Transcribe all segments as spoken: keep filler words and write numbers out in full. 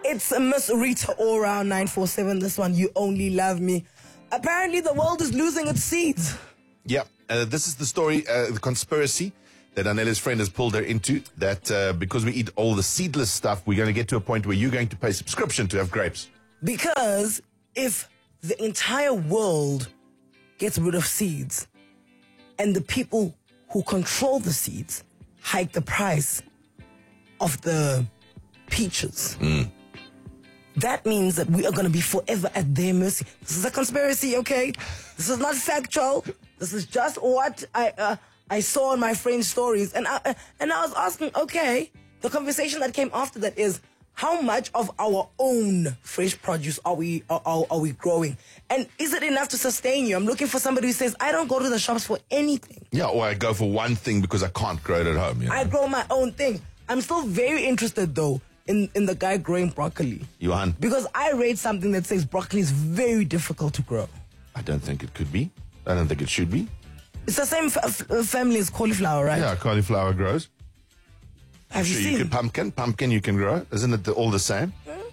It's Miss Rita Ora, nine four seven. This one, You Only Love Me. Apparently, the world is losing its seeds. Yeah, uh, this is the story, uh, the conspiracy that Anela's friend has pulled her into, that uh, because we eat all the seedless stuff, we're going to get to a point where you're going to pay subscription to have grapes. Because if the entire world gets rid of seeds and the people who control the seeds hike the price of the peaches, mm. that means that we are going to be forever at their mercy. This is a conspiracy, okay? This is not factual. This is just what I uh, I saw in my friend's stories. And I, uh, and I was asking, okay, the conversation that came after that is, how much of our own fresh produce are we are, are, are we growing? And is it enough to sustain you? I'm looking for somebody who says, I don't go to the shops for anything. Yeah, or I go for one thing because I can't grow it at home. You know? I grow my own thing. I'm still very interested, though, in, in the guy growing broccoli. Johan? Because I read something that says broccoli is very difficult to grow. I don't think it could be. I don't think it should be. It's the same f- f- family as cauliflower, right? Yeah, cauliflower grows. Have you Sure, seen? you could pumpkin. Pumpkin you can grow. Isn't it the, all the same?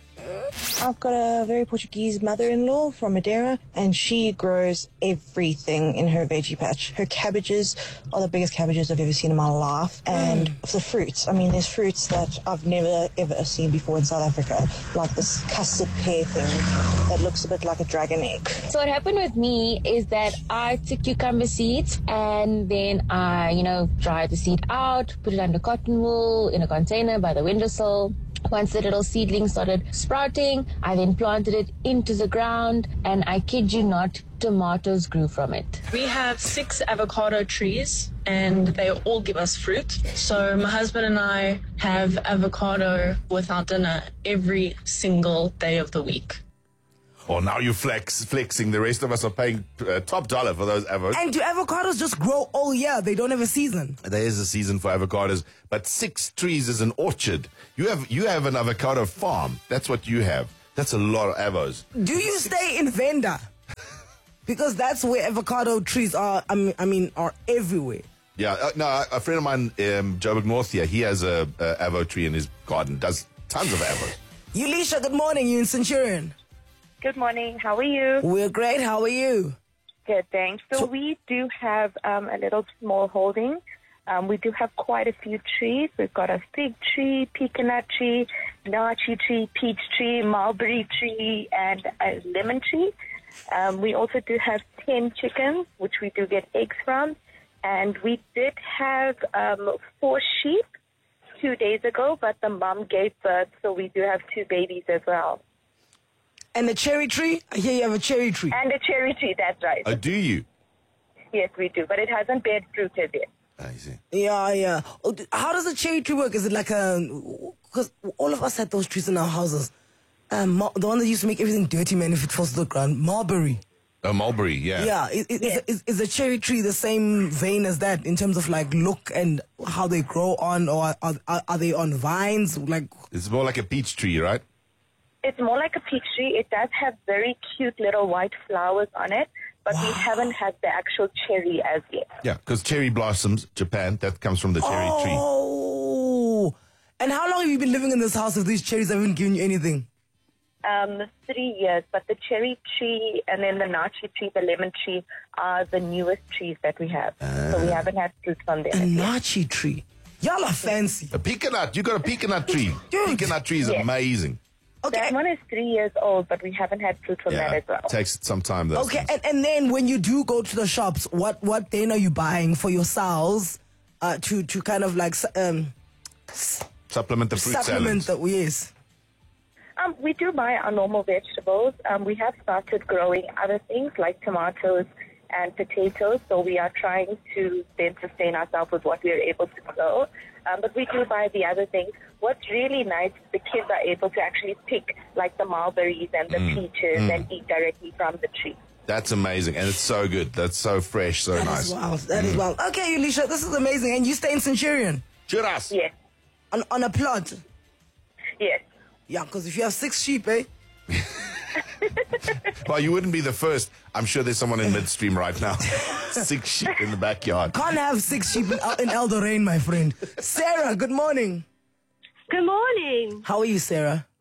I've got a very Portuguese mother-in-law from Madeira, and she grows everything in her veggie patch. Her cabbages are the biggest cabbages I've ever seen in my life. And Mm. the fruits, I mean, there's fruits that I've never, ever seen before in South Africa, like this custard pear thing that looks a bit like a dragon egg. So what happened with me is that I took cucumber seeds and then I, you know, dried the seed out, put it under cotton wool in a container by the windowsill. Once the little seedling started sprouting, I then planted it into the ground, and I kid you not, tomatoes grew from it. We have six avocado trees, and they all give us fruit. So my husband and I have avocado with our dinner every single day of the week. Oh, now you're flex, flexing. The rest of us are paying uh, top dollar for those avos. And do avocados just grow all year? They don't have a season. There is a season for avocados, but six trees is an orchard. You have you have an avocado farm. That's what you have. That's a lot of avos. Do you stay in Venda? Because that's where avocado trees are. I mean, I mean, are everywhere. Yeah, uh, no, a friend of mine, um, Joburg North here, he has a, a avo tree in his garden. Does tons of avos. Yulisha, good morning. You in Centurion? Good morning. How are you? We're great. How are you? Good, thanks. So, so we do have um, a little small holding. Um, we do have quite a few trees. We've got a fig tree, pecanut tree, naartjie tree, peach tree, mulberry tree, and a lemon tree. Um, we also do have ten chickens, which we do get eggs from. And we did have um, four sheep two days ago, but the mom gave birth, so we do have two babies as well. And a cherry tree? I hear you have a cherry tree. And a cherry tree, that's right. Oh, do you? Yes, we do, but it hasn't beared fruit as yet. I see. Yeah, yeah. How does a cherry tree work? Is it like a... Because all of us had those trees in our houses. Um, the one that used to make everything dirty, man, if it falls to the ground. Mulberry. Oh, mulberry, yeah. Yeah. Is, is, yes. is, is a cherry tree the same vein as that in terms of, like, look and how they grow on? Or are, are, are they on vines? Like, it's more like a peach tree, right? It's more like a peach tree. It does have very cute little white flowers on it, but wow. we haven't had the actual cherry as yet. Yeah, because cherry blossoms, Japan, that comes from the cherry oh. tree. Oh, and how long have you been living in this house if these cherries haven't given you anything? Um, three years, but the cherry tree and then the naartjie tree, the lemon tree are the newest trees that we have. Uh, so we haven't had fruit from them. A naartjie tree. Y'all are fancy. A pecanut. You got a pecanut tree. Dude. Pecanut tree is yes. amazing. Okay. That one is three years old, but we haven't had fruit from yeah, that as well. It takes some time, though. Okay, and, and then when you do go to the shops, what, what then are you buying for yourselves uh, to, to kind of like... Um, supplement the fruit supplement salads? The, yes. Um, we do buy our normal vegetables. Um, we have started growing other things like tomatoes and potatoes, so we are trying to then sustain ourselves with what we are able to grow. Um, but we do buy the other things. What's really nice is the kids are able to actually pick like the mulberries and the mm. peaches mm. and eat directly from the tree. That's amazing, and it's so good. That's so fresh, so that nice. Is wow. That mm. is wow. Okay, Yulisha, this is amazing. And you stay in Centurion? Churras. Yes. On, on a plot? Yes. Yeah, because if you have six sheep, eh? Well, you wouldn't be the first. I'm sure there's someone in midstream right now. Six sheep in the backyard. Can't have six sheep in, in El Dorraine, my friend. Sarah, good morning. Good morning. How are you, Sarah?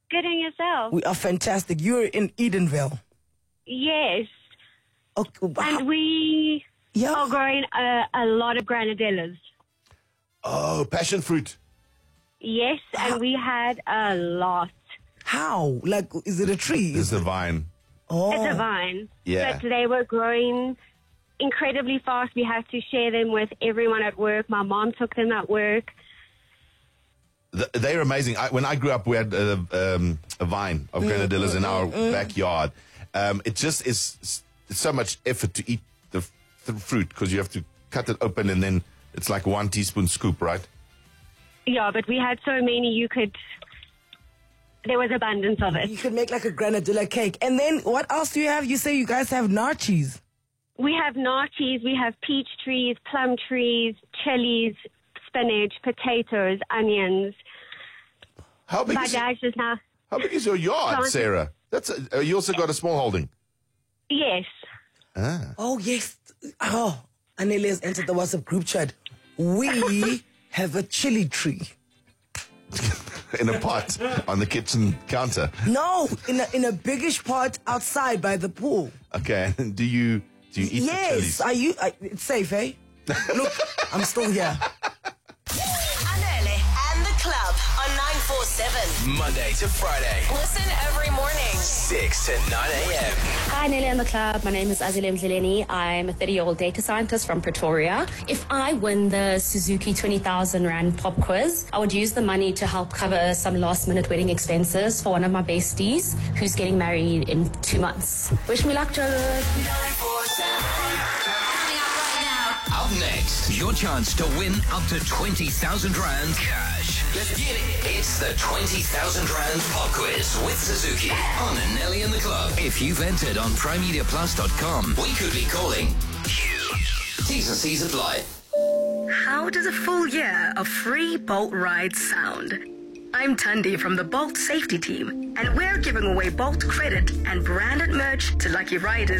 Good and yourself? We are fantastic. You're in Edenville. Yes. Okay. Wow. And we Yeah. are growing a, a lot of granadillas. Oh, passion fruit. Yes, and we had a lot. How? Like, is it a tree? This is the vine. Oh. It's a vine. Yeah. But they were growing incredibly fast. We had to share them with everyone at work. My mom took them at work. Th- They're amazing. I, when I grew up, we had a, um, a vine of granadillas in our backyard. Um, it just is it's so much effort to eat the, f- the fruit because you have to cut it open and then it's like one teaspoon scoop, right? Yeah, but we had so many you could... There was abundance of You it. could make like a granadilla cake. And then what else do you have? You say you guys have nachis. We have nachis, we have peach trees, plum trees, chilies, spinach, potatoes, onions. How big My is dad just now... how big is your yard, Plant- Sarah? That's a, uh, you also got a small holding. Yes. Oh, yes. Oh, Anele has entered the WhatsApp group chat. We have a chili tree. In a pot on the kitchen counter. No, in a, in a biggish pot outside by the pool. Okay, do you do you eat the Yes, chilies? are you? I, it's safe, eh? Look, I'm still here. Anele and the club on nine four seven. Monday to Friday, Listen every morning. six to nine a.m. Hi, Nelly and the club. My name is Azile Mdleleni. I'm a thirty-year-old data scientist from Pretoria. If I win the Suzuki twenty thousand Rand pop quiz, I would use the money to help cover some last-minute wedding expenses for one of my besties who's getting married in two months. Wish me luck, Joe. nine four seven. Up next, your chance to win up to twenty thousand Rand cash. Let's get it. It's the twenty thousand Rand pop quiz with Suzuki on Nelly and the Club. If you've entered on prime media plus dot com, we could be calling you. T's and C's apply. How does a full year of free Bolt rides sound? I'm Tundi from the Bolt safety team, and we're giving away Bolt credit and branded merch to lucky riders